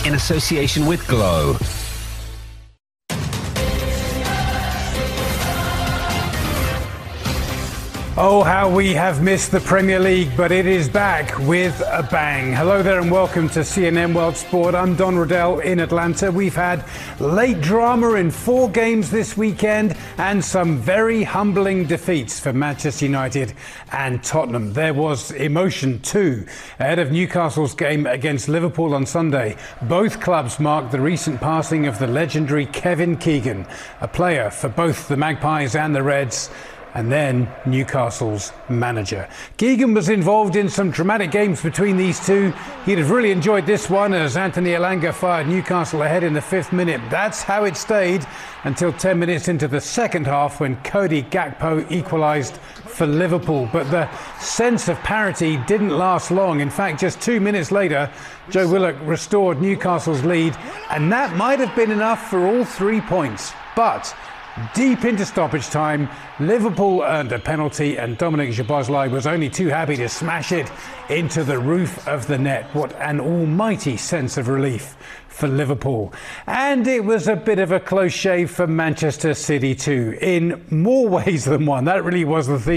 in association with Glow. Oh, how we have missed the Premier League, but it is back with a bang. Hello there and welcome to CNN World Sport. I'm Don Riddell in Atlanta. We've had late drama in 4 games this weekend and some very humbling defeats for Manchester United and Tottenham. There was emotion too ahead of Newcastle's game against Liverpool on Sunday. Both clubs marked the recent passing of the legendary Kevin Keegan, a player for both the Magpies and the Reds, and then Newcastle's manager. Keegan was involved in some dramatic games between these two. He'd have really enjoyed this one as Anthony Elanga fired Newcastle ahead in the 5th minute. That's how it stayed until 10 minutes into the second half when Cody Gakpo equalised for Liverpool. But the sense of parity didn't last long. In fact, just 2 minutes later, Joe Willock restored Newcastle's lead, and that might have been enough for all 3 points. But deep into stoppage time, Liverpool earned a penalty and Dominic Szoboszlai was only too happy to smash it into the roof of the net. What an almighty sense of relief for Liverpool. And it was a bit of a close shave for Manchester City too, in more ways than one. That really was the theme.